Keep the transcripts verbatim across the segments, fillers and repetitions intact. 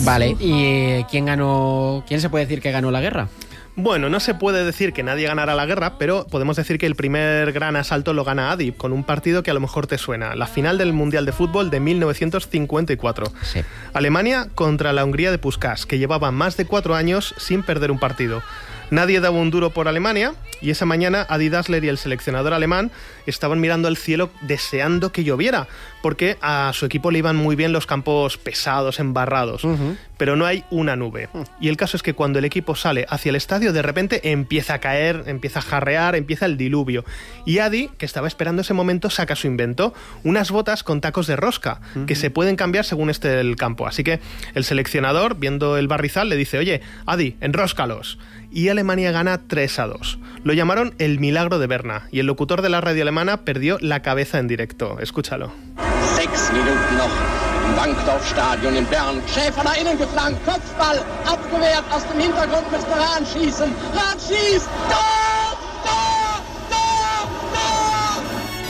Vale, ¿y quién ganó? ¿Quién se puede decir que ganó la guerra? Bueno, no se puede decir que nadie ganara la guerra, pero podemos decir que el primer gran asalto lo gana Adi, con un partido que a lo mejor te suena, la final del Mundial de Fútbol de mil novecientos cincuenta y cuatro. Sí. Alemania contra la Hungría de Puskás, que llevaba más de cuatro años sin perder un partido. Nadie daba un duro por Alemania y esa mañana Adi Dassler y el seleccionador alemán estaban mirando al cielo deseando que lloviera, porque a su equipo le iban muy bien los campos pesados, embarrados, uh-huh. pero no hay una nube. Y el caso es que cuando el equipo sale hacia el estadio, de repente empieza a caer, empieza a jarrear, empieza el diluvio. Y Adi, que estaba esperando ese momento, saca su invento, unas botas con tacos de rosca, uh-huh. que se pueden cambiar según esté el campo. Así que el seleccionador, viendo el barrizal, le dice: oye, Adi, enróscalos. Y Alemania gana tres a dos. Lo llamaron el milagro de Berna y el locutor de la radio alemana perdió la cabeza en directo. Escúchalo. Sechs Minuten noch im Wankdorf-Stadion in Bern. Schäfer nach innen geflankt, Kopfball abgewehrt, aus dem Hintergrund müsste Rahn schießen. Rahn schießt, Tor, Tor, Tor, Tor.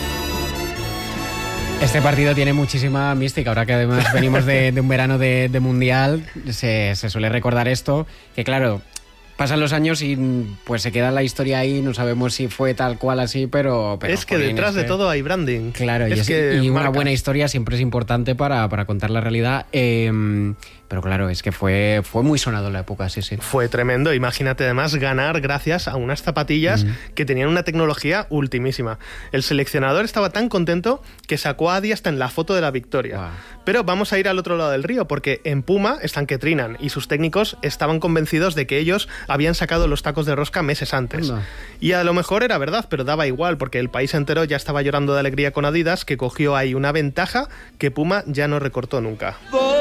Este partido tiene muchísima mística, ahora que además venimos de, de un verano de, de mundial, se, se suele recordar esto, que claro, pasan los años y pues se queda la historia ahí, no sabemos si fue tal cual así, pero... pero es que joder, detrás es que... de todo hay branding. Claro, es y, es, que y una marca. buena historia siempre es importante para, para contar la realidad. Eh, pero claro, es que fue, fue muy sonado en la época, sí, sí. Fue tremendo. Imagínate además ganar gracias a unas zapatillas mm. que tenían una tecnología ultimísima. El seleccionador estaba tan contento que sacó a Adi hasta en la foto de la victoria. Wow. Pero vamos a ir al otro lado del río, porque en Puma están que trinan y sus técnicos estaban convencidos de que ellos habían sacado los tacos de rosca meses antes. No. Y a lo mejor era verdad, pero daba igual, porque el país entero ya estaba llorando de alegría con Adidas, que cogió ahí una ventaja que Puma ya no recortó nunca.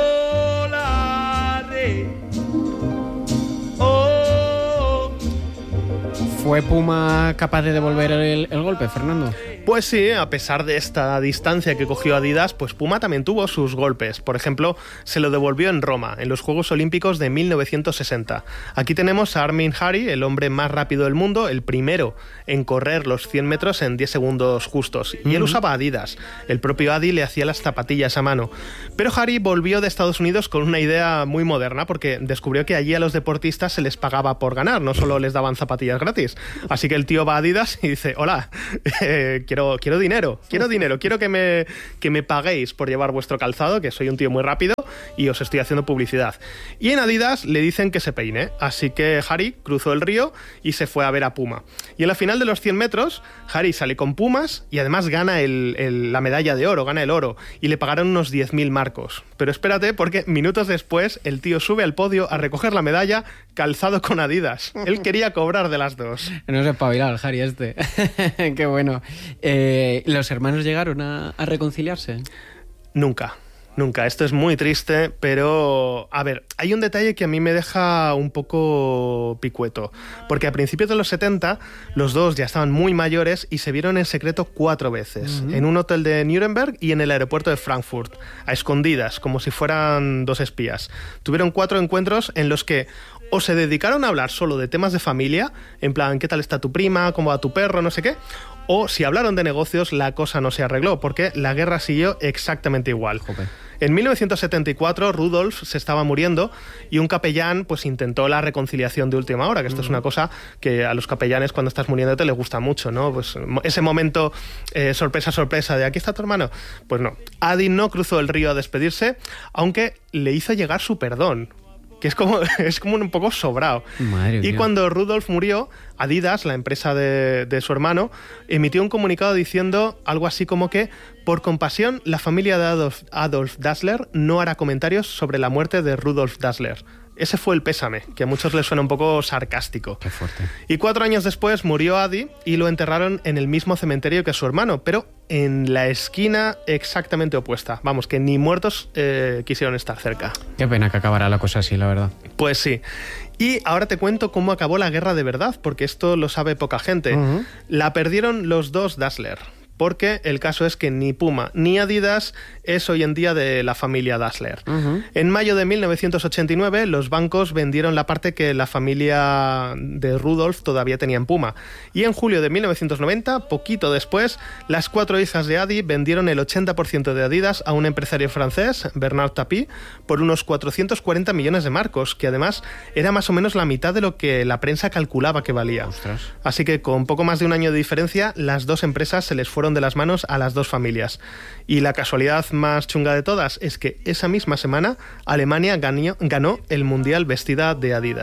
¿Fue Puma capaz de devolver el, el golpe, Fernando? Pues sí, a pesar de esta distancia que cogió Adidas, pues Puma también tuvo sus golpes. Por ejemplo, se lo devolvió en Roma, en los Juegos Olímpicos de mil novecientos sesenta. Aquí tenemos a Armin Hari, el hombre más rápido del mundo, el primero en correr los cien metros en diez segundos justos. Y él usaba Adidas. El propio Adi le hacía las zapatillas a mano. Pero Hari volvió de Estados Unidos con una idea muy moderna, porque descubrió que allí a los deportistas se les pagaba por ganar, no solo les daban zapatillas gratis. Así que el tío va a Adidas y dice: hola, eh, quiero, quiero dinero, quiero dinero, quiero que me, que me paguéis por llevar vuestro calzado, que soy un tío muy rápido y os estoy haciendo publicidad. Y en Adidas le dicen que se peine, así que Hari cruzó el río y se fue a ver a Puma. Y en la final de los cien metros, Hari sale con Pumas y además gana el, el, la medalla de oro, gana el oro, y le pagaron unos diez mil marcos. Pero espérate, porque minutos después el tío sube al podio a recoger la medalla calzado con Adidas. Él quería cobrar de las dos. No se espabilaba el Hari este. Qué bueno. Eh, ¿Los hermanos llegaron a, a reconciliarse? Nunca. Nunca, esto es muy triste, pero a ver, hay un detalle que a mí me deja un poco picueto, porque a principios de los setenta los dos ya estaban muy mayores y se vieron en secreto cuatro veces, uh-huh. en un hotel de Nuremberg y en el aeropuerto de Frankfurt, a escondidas, como si fueran dos espías. Tuvieron cuatro encuentros en los que o se dedicaron a hablar solo de temas de familia, en plan, ¿qué tal está tu prima? ¿Cómo va tu perro? No sé qué. O si hablaron de negocios, la cosa no se arregló, porque la guerra siguió exactamente igual. Okay. En mil novecientos setenta y cuatro, Rudolf se estaba muriendo y un capellán pues intentó la reconciliación de última hora, que esto mm. es una cosa que a los capellanes cuando estás muriéndote les gusta mucho, ¿no? Pues ese momento, eh, sorpresa, sorpresa, de aquí está tu hermano. Pues no, Adi no cruzó el río a despedirse, aunque le hizo llegar su perdón, que es como, es como un poco sobrado. Madre y mía. Cuando Rudolf murió, Adidas, la empresa de, de su hermano, emitió un comunicado diciendo algo así como que, por compasión, la familia de Adolf, Adolf Dassler no hará comentarios sobre la muerte de Rudolf Dassler. Ese fue el pésame, que a muchos les suena un poco sarcástico. Qué fuerte. Y cuatro años después murió Adi y lo enterraron en el mismo cementerio que su hermano, pero en la esquina exactamente opuesta. Vamos, que ni muertos eh, quisieron estar cerca. Qué pena que acabara la cosa así, la verdad. Pues sí. Y ahora te cuento cómo acabó la guerra de verdad, porque esto lo sabe poca gente. Uh-huh. La perdieron los dos Dassler. porque el caso es que ni Puma ni Adidas es hoy en día de la familia Dassler. Uh-huh. En mayo de mil novecientos ochenta y nueve, los bancos vendieron la parte que la familia de Rudolf todavía tenía en Puma. Y en julio de mil novecientos noventa, poquito después, las cuatro hijas de Adi vendieron el ochenta por ciento de Adidas a un empresario francés, Bernard Tapie, por unos cuatrocientos cuarenta millones de marcos, que además era más o menos la mitad de lo que la prensa calculaba que valía. Ostras. Así que con poco más de un año de diferencia, las dos empresas se les fueron de las manos a las dos familias. Y la casualidad más chunga de todas es que esa misma semana Alemania ganó, ganó el Mundial vestida de Adidas.